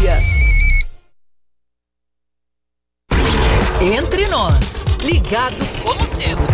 dia. Entre nós, ligado como sempre.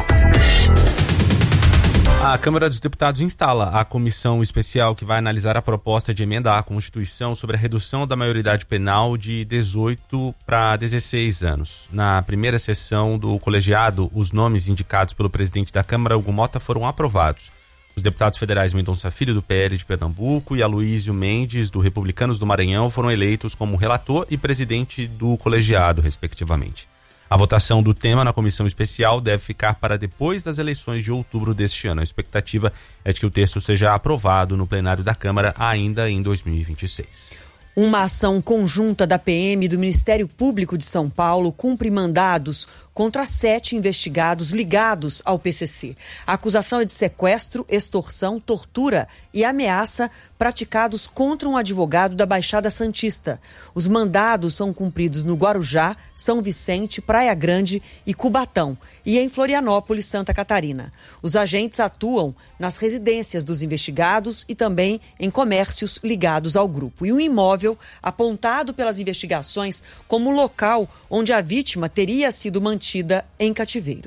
A Câmara dos Deputados instala a comissão especial que vai analisar a proposta de emenda à Constituição sobre a redução da maioridade penal de 18 para 16 anos. Na primeira sessão do colegiado, os nomes indicados pelo presidente da Câmara, Hugo Mota, foram aprovados. Os deputados federais Mendonça Filho, do PL de Pernambuco, e Aloísio Mendes, do Republicanos do Maranhão, foram eleitos como relator e presidente do colegiado, respectivamente. A votação do tema na comissão especial deve ficar para depois das eleições de outubro deste ano. A expectativa é de que o texto seja aprovado no plenário da Câmara ainda em 2026. Uma ação conjunta da PM e do Ministério Público de São Paulo cumpre mandados contra 7 investigados ligados ao PCC. A acusação é de sequestro, extorsão, tortura e ameaça praticados contra um advogado da Baixada Santista. Os mandados são cumpridos no Guarujá, São Vicente, Praia Grande e Cubatão e em Florianópolis, Santa Catarina. Os agentes atuam nas residências dos investigados e também em comércios ligados ao grupo. E um imóvel apontado pelas investigações como local onde a vítima teria sido mantida em cativeiro.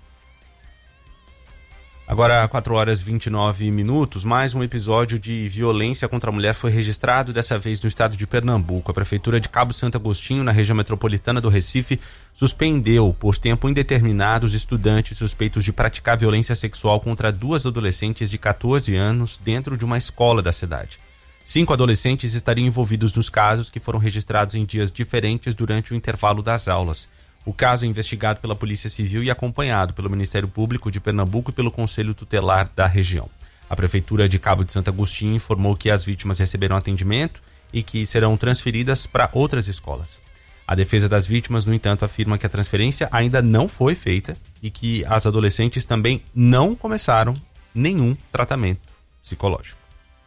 Agora, 4h29, mais um episódio de violência contra a mulher foi registrado, dessa vez no estado de Pernambuco. A Prefeitura de Cabo Santo Agostinho, na região metropolitana do Recife, suspendeu por tempo indeterminado os estudantes suspeitos de praticar violência sexual contra 2 adolescentes de 14 anos dentro de uma escola da cidade. 5 adolescentes estariam envolvidos nos casos, que foram registrados em dias diferentes durante o intervalo das aulas. O caso é investigado pela Polícia Civil e acompanhado pelo Ministério Público de Pernambuco e pelo Conselho Tutelar da região. A Prefeitura de Cabo de Santo Agostinho informou que as vítimas receberam atendimento e que serão transferidas para outras escolas. A defesa das vítimas, no entanto, afirma que a transferência ainda não foi feita e que as adolescentes também não começaram nenhum tratamento psicológico.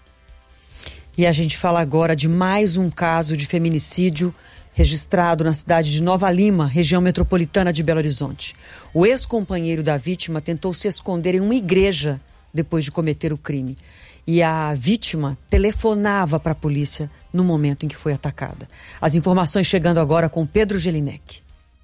E a gente fala agora de mais um caso de feminicídio registrado na cidade de Nova Lima, região metropolitana de Belo Horizonte. O ex-companheiro da vítima tentou se esconder em uma igreja depois de cometer o crime. E a vítima telefonava para a polícia no momento em que foi atacada. As informações chegando agora com Pedro Gelinek.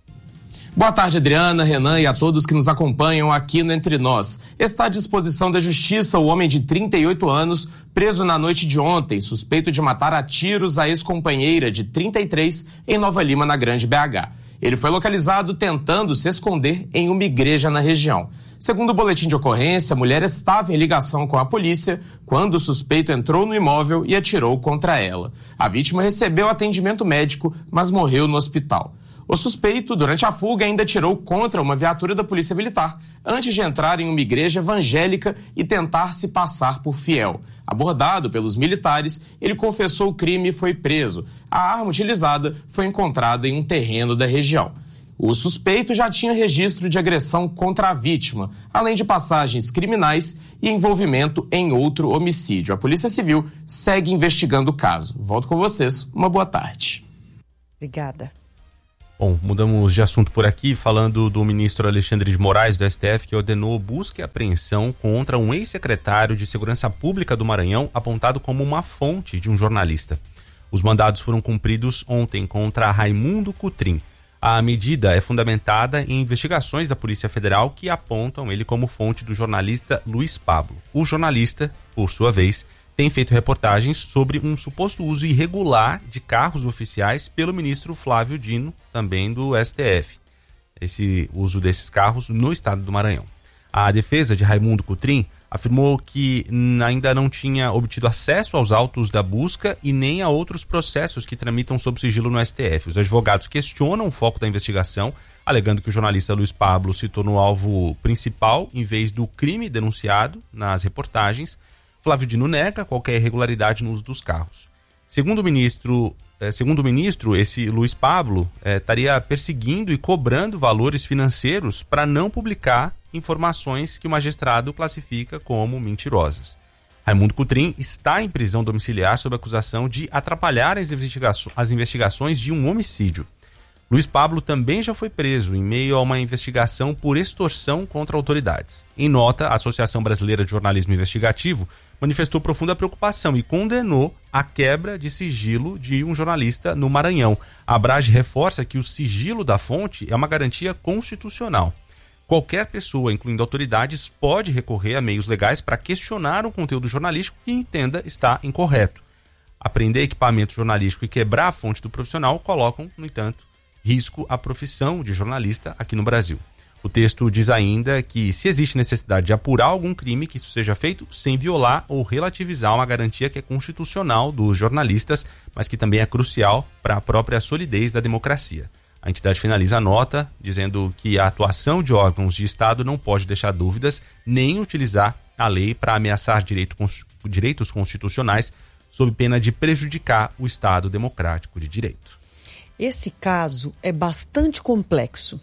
Boa tarde, Adriana, Renan e a todos que nos acompanham aqui no Entre Nós. Está à disposição da Justiça o homem de 38 anos, preso na noite de ontem, suspeito de matar a tiros a ex-companheira de 33 em Nova Lima, na Grande BH. Ele foi localizado tentando se esconder em uma igreja na região. Segundo o boletim de ocorrência, a mulher estava em ligação com a polícia quando o suspeito entrou no imóvel e atirou contra ela. A vítima recebeu atendimento médico, mas morreu no hospital. O suspeito, durante a fuga, ainda atirou contra uma viatura da Polícia Militar, antes de entrar em uma igreja evangélica e tentar se passar por fiel. Abordado pelos militares, ele confessou o crime e foi preso. A arma utilizada foi encontrada em um terreno da região. O suspeito já tinha registro de agressão contra a vítima, além de passagens criminais e envolvimento em outro homicídio. A Polícia Civil segue investigando o caso. Volto com vocês. Uma boa tarde. Obrigada. Bom, mudamos de assunto por aqui, falando do ministro Alexandre de Moraes, do STF, que ordenou busca e apreensão contra um ex-secretário de Segurança Pública do Maranhão, apontado como uma fonte de um jornalista. Os mandados foram cumpridos ontem contra Raimundo Cotrim. A medida é fundamentada em investigações da Polícia Federal que apontam ele como fonte do jornalista Luiz Pablo. O jornalista, por sua vez, tem feito reportagens sobre um suposto uso irregular de carros oficiais pelo ministro Flávio Dino, também do STF. Esse uso desses carros no estado do Maranhão. A defesa de Raimundo Cotrim afirmou que ainda não tinha obtido acesso aos autos da busca e nem a outros processos que tramitam sob sigilo no STF. Os advogados questionam o foco da investigação, alegando que o jornalista Luiz Pablo se tornou alvo principal em vez do crime denunciado nas reportagens. Flávio Dino nega qualquer irregularidade no uso dos carros. Segundo o ministro, esse Luiz Pablo estaria perseguindo e cobrando valores financeiros para não publicar informações que o magistrado classifica como mentirosas. Raimundo Cotrim está em prisão domiciliar sob acusação de atrapalhar as investigações de um homicídio. Luiz Pablo também já foi preso em meio a uma investigação por extorsão contra autoridades. Em nota, a Associação Brasileira de Jornalismo Investigativo manifestou profunda preocupação e condenou a quebra de sigilo de um jornalista no Maranhão. A Abrage reforça que o sigilo da fonte é uma garantia constitucional. Qualquer pessoa, incluindo autoridades, pode recorrer a meios legais para questionar o conteúdo jornalístico que entenda estar incorreto. Apreender equipamento jornalístico e quebrar a fonte do profissional colocam, no entanto, risco à profissão de jornalista aqui no Brasil. O texto diz ainda que, se existe necessidade de apurar algum crime, que isso seja feito sem violar ou relativizar uma garantia que é constitucional dos jornalistas, mas que também é crucial para a própria solidez da democracia. A entidade finaliza a nota dizendo que a atuação de órgãos de Estado não pode deixar dúvidas nem utilizar a lei para ameaçar direitos constitucionais sob pena de prejudicar o Estado democrático de direito. Esse caso é bastante complexo,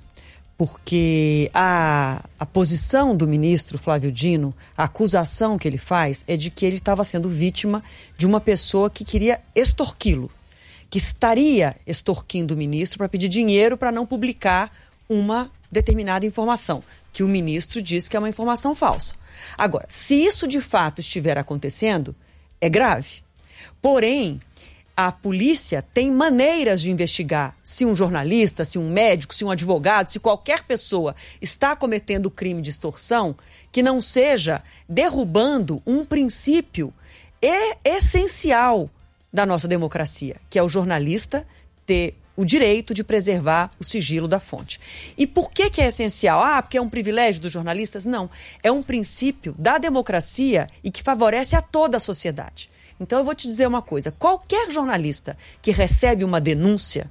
porque a posição do ministro Flávio Dino, a acusação que ele faz é de que ele estava sendo vítima de uma pessoa que queria extorquí-lo, que estaria extorquindo o ministro para pedir dinheiro para não publicar uma determinada informação, que o ministro diz que é uma informação falsa. Agora, se isso de fato estiver acontecendo, é grave. Porém, a polícia tem maneiras de investigar se um jornalista, se um médico, se um advogado, se qualquer pessoa está cometendo crime de extorsão, que não seja derrubando um princípio essencial da nossa democracia, que é o jornalista ter o direito de preservar o sigilo da fonte. E por que é essencial? Porque é um privilégio dos jornalistas? Não. É um princípio da democracia e que favorece a toda a sociedade. Então eu vou te dizer uma coisa, qualquer jornalista que recebe uma denúncia,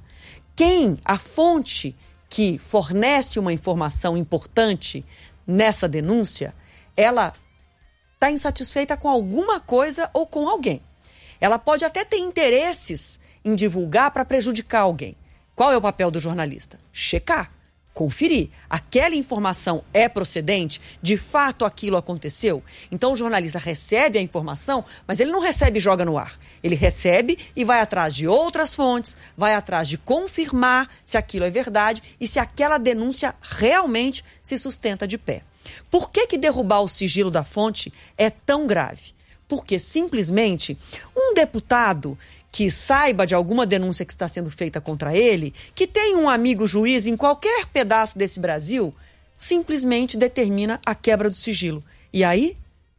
a fonte que fornece uma informação importante nessa denúncia, ela está insatisfeita com alguma coisa ou com alguém. Ela pode até ter interesses em divulgar para prejudicar alguém. Qual é o papel do jornalista? Checar, conferir. Aquela informação é procedente? De fato aquilo aconteceu? Então o jornalista recebe a informação, mas ele não recebe e joga no ar. Ele recebe e vai atrás de outras fontes, vai atrás de confirmar se aquilo é verdade e se aquela denúncia realmente se sustenta de pé. Por que derrubar o sigilo da fonte é tão grave? Porque simplesmente um deputado que saiba de alguma denúncia que está sendo feita contra ele, que tem um amigo juiz em qualquer pedaço desse Brasil, simplesmente determina a quebra do sigilo. E aí,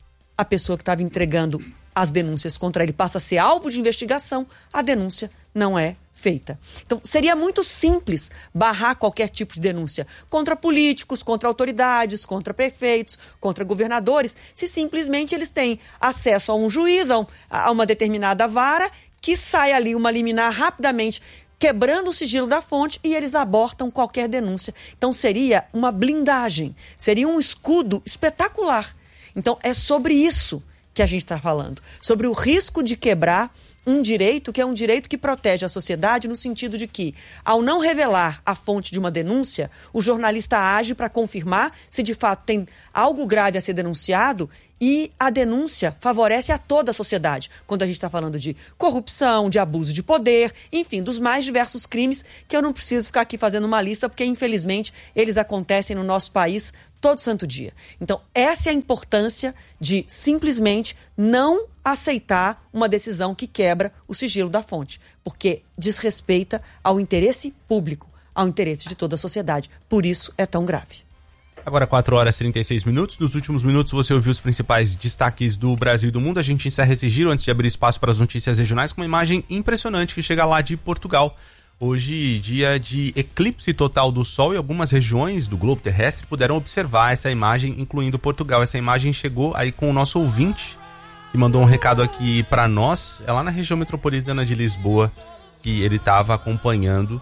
a pessoa que estava entregando as denúncias contra ele passa a ser alvo de investigação, a denúncia não é feita. Então, seria muito simples barrar qualquer tipo de denúncia contra políticos, contra autoridades, contra prefeitos, contra governadores, se simplesmente eles têm acesso a um juiz, a uma determinada vara, que sai ali uma liminar rapidamente, quebrando o sigilo da fonte e eles abortam qualquer denúncia. Então seria uma blindagem, seria um escudo espetacular. Então é sobre isso que a gente está falando, sobre o risco de quebrar um direito que é um direito que protege a sociedade no sentido de que, ao não revelar a fonte de uma denúncia, o jornalista age para confirmar se de fato tem algo grave a ser denunciado e a denúncia favorece a toda a sociedade. Quando a gente está falando de corrupção, de abuso de poder, enfim, dos mais diversos crimes que eu não preciso ficar aqui fazendo uma lista porque, infelizmente, eles acontecem no nosso país todo santo dia. Então, essa é a importância de simplesmente não aceitar uma decisão que quebra o sigilo da fonte, porque desrespeita ao interesse público, ao interesse de toda a sociedade. Por isso é tão grave. Agora 4 horas e 36 minutos. Nos últimos minutos você ouviu os principais destaques do Brasil e do mundo. A gente encerra esse giro antes de abrir espaço para as notícias regionais com uma imagem impressionante que chega lá de Portugal. Hoje, dia de eclipse total do Sol, e algumas regiões do globo terrestre puderam observar essa imagem, incluindo Portugal. Essa imagem chegou aí com o nosso ouvinte, que mandou um recado aqui para nós. É lá na região metropolitana de Lisboa que ele estava acompanhando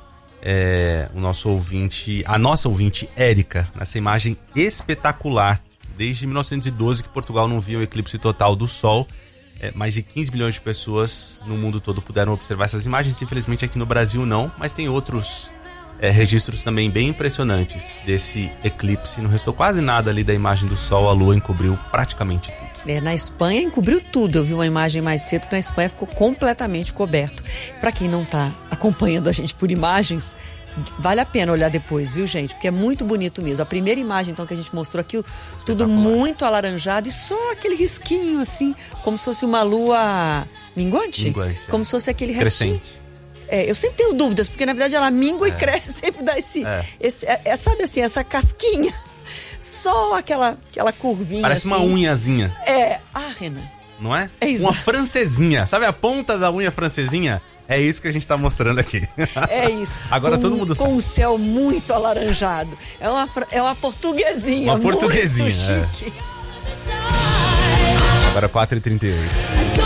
a nossa ouvinte Érica, nessa imagem espetacular. Desde 1912 que Portugal não via o eclipse total do Sol. Mais de 15 milhões de pessoas no mundo todo puderam observar essas imagens. Infelizmente aqui no Brasil não, mas tem outros registros também bem impressionantes desse eclipse. Não restou quase nada ali da imagem do Sol, a Lua encobriu praticamente tudo. Na Espanha encobriu tudo. Eu vi uma imagem mais cedo que na Espanha ficou completamente coberto. Para quem não está acompanhando a gente por imagens, Vale a pena olhar depois, viu, gente? Porque é muito bonito mesmo. A primeira imagem, então, que a gente mostrou aqui, tudo muito alaranjado e só aquele risquinho, assim, como se fosse uma lua minguante. Como se fosse aquele restinho. Eu sempre tenho dúvidas, porque na verdade ela mingua e cresce, sempre dá sabe assim, essa casquinha. Só aquela curvinha. Parece assim. uma unhazinha. Renan. Não é? É isso. Uma francesinha. Sabe a ponta da unha francesinha? É isso que a gente tá mostrando aqui. É isso. Agora todo mundo sabe. Com o céu muito alaranjado. É uma portuguesinha. Uma portuguesinha. Muito chique. Agora 4h38.